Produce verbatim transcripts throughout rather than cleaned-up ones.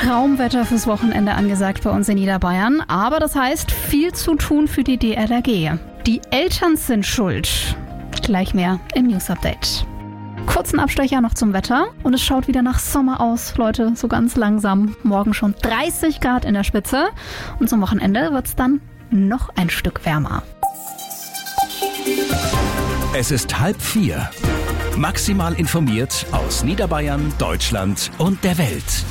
Traumwetter fürs Wochenende angesagt bei uns in Niederbayern. Aber das heißt, viel zu tun für die D L R G. Die Eltern sind schuld. Gleich mehr im News Update. Kurzen Abstecher noch zum Wetter und es schaut wieder nach Sommer aus, Leute, so ganz langsam. Morgen schon dreißig Grad in der Spitze und zum Wochenende wird es dann noch ein Stück wärmer. Es ist halb vier. Maximal informiert aus Niederbayern, Deutschland und der Welt.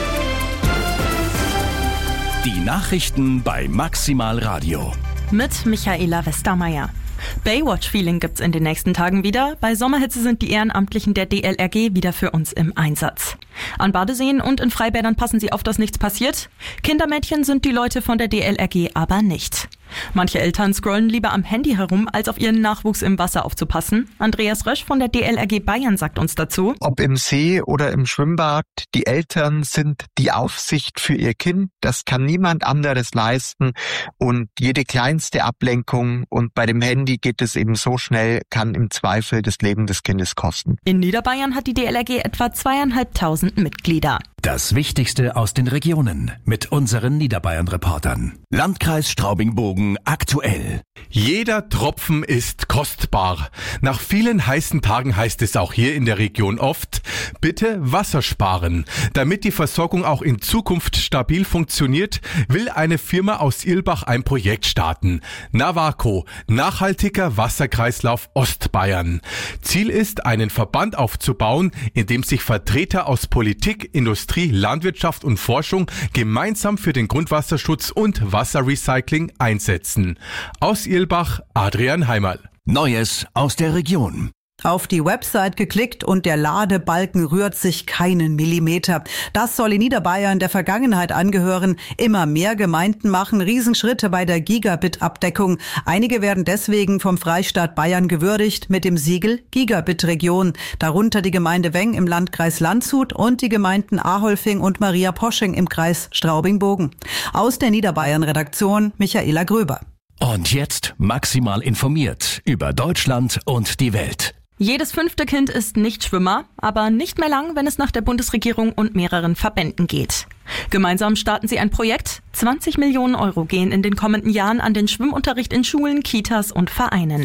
Die Nachrichten bei Maximal Radio. Mit Michaela Westermeier. Baywatch-Feeling gibt's in den nächsten Tagen wieder. Bei Sommerhitze sind die Ehrenamtlichen der D L R G wieder für uns im Einsatz. An Badeseen und in Freibädern passen sie auf, dass nichts passiert. Kindermädchen sind die Leute von der D L R G aber nicht. Manche Eltern scrollen lieber am Handy herum, als auf ihren Nachwuchs im Wasser aufzupassen. Andreas Rösch von der D L R G Bayern sagt uns dazu: Ob im See oder im Schwimmbad, die Eltern sind die Aufsicht für ihr Kind. Das kann niemand anderes leisten. Und jede kleinste Ablenkung, und bei dem Handy geht es eben so schnell, kann im Zweifel das Leben des Kindes kosten. In Niederbayern hat die D L R G etwa zweieinhalbtausend Mitglieder. Das Wichtigste aus den Regionen mit unseren Niederbayern-Reportern. Landkreis Straubing-Bogen aktuell. Jeder Tropfen ist kostbar. Nach vielen heißen Tagen heißt es auch hier in der Region oft, bitte Wasser sparen. Damit die Versorgung auch in Zukunft stabil funktioniert, will eine Firma aus Irlbach ein Projekt starten. Navaco, nachhaltiger Wasserkreislauf Ostbayern. Ziel ist, einen Verband aufzubauen, in dem sich Vertreter aus Politik, Industrie, Landwirtschaft und Forschung gemeinsam für den Grundwasserschutz und Wasserrecycling einsetzen. Aus Irlbach, Adrian Heimerl. Neues aus der Region. Auf die Website geklickt und der Ladebalken rührt sich keinen Millimeter. Das soll in Niederbayern der Vergangenheit angehören. Immer mehr Gemeinden machen Riesenschritte bei der Gigabit-Abdeckung. Einige werden deswegen vom Freistaat Bayern gewürdigt mit dem Siegel Gigabit-Region. Darunter die Gemeinde Weng im Landkreis Landshut und die Gemeinden Aholfing und Maria Posching im Kreis Straubing-Bogen. Aus der Niederbayern-Redaktion Michaela Gröber. Und jetzt maximal informiert über Deutschland und die Welt. Jedes fünfte Kind ist nicht Schwimmer, aber nicht mehr lang, wenn es nach der Bundesregierung und mehreren Verbänden geht. Gemeinsam starten sie ein Projekt. zwanzig Millionen Euro gehen in den kommenden Jahren an den Schwimmunterricht in Schulen, Kitas und Vereinen.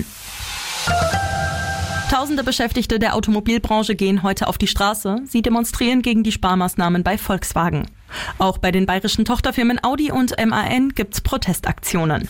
Tausende Beschäftigte der Automobilbranche gehen heute auf die Straße. Sie demonstrieren gegen die Sparmaßnahmen bei Volkswagen. Auch bei den bayerischen Tochterfirmen Audi und M A N gibt's Protestaktionen.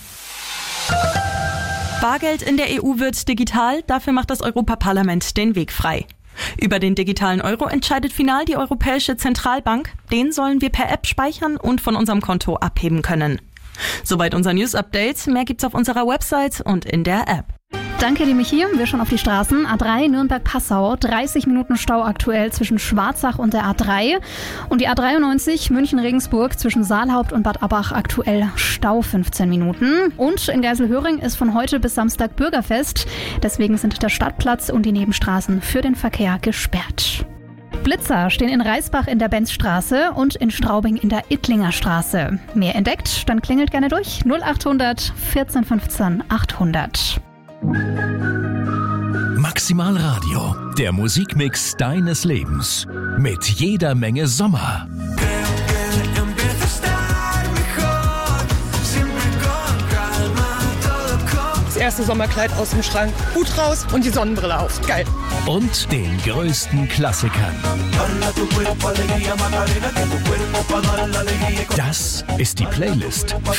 Bargeld in der E U wird digital, dafür macht das Europaparlament den Weg frei. Über den digitalen Euro entscheidet final die Europäische Zentralbank. Den sollen wir per App speichern und von unserem Konto abheben können. Soweit unser News-Update. Mehr gibt's auf unserer Website und in der App. Danke dir, Michi. Wir schon auf die Straßen. A drei Nürnberg-Passau, dreißig Minuten Stau aktuell zwischen Schwarzach und der A drei. Und die A dreiundneunzig München-Regensburg zwischen Saalhaupt und Bad Abbach aktuell Stau fünfzehn Minuten. Und in Geiselhöring ist von heute bis Samstag Bürgerfest. Deswegen sind der Stadtplatz und die Nebenstraßen für den Verkehr gesperrt. Blitzer stehen in Reisbach in der Benzstraße und in Straubing in der Ittlinger Straße. Mehr entdeckt? Dann klingelt gerne durch null achthundert vierzehn fünfzehn achthundert. Maximal Radio, der Musikmix deines Lebens. Mit jeder Menge Sommer. Das erste Sommerkleid aus dem Schrank, Hut raus und die Sonnenbrille auf. Geil. Und den größten Klassikern. Das ist die Playlist